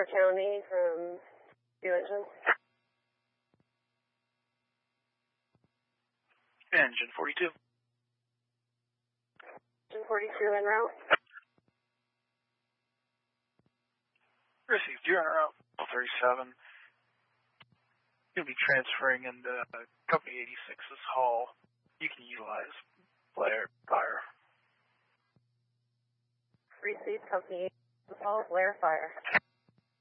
Beaver County from 2 engine. Engine 42. Engine 42 en route. Received, you're en route. 37. You'll be transferring into Company 86's hall. You can utilize Blair fire. Received, Company 86's hall, Blair fire.